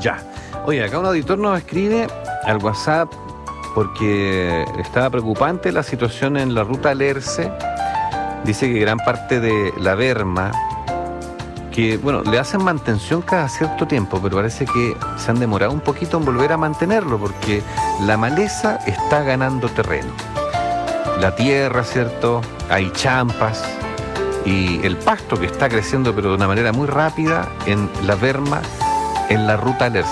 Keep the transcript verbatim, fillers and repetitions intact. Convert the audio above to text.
Ya. Oye, acá un auditor nos escribe al WhatsApp porque estaba preocupante la situación en la ruta Lerce. Dice que gran parte de la berma, que bueno, le hacen mantención cada cierto tiempo, pero parece que se han demorado un poquito en volver a mantenerlo porque la maleza está ganando terreno. La tierra, ¿cierto? Hay champas y el pasto que está creciendo pero de una manera muy rápida en la berma, en la ruta Lerce.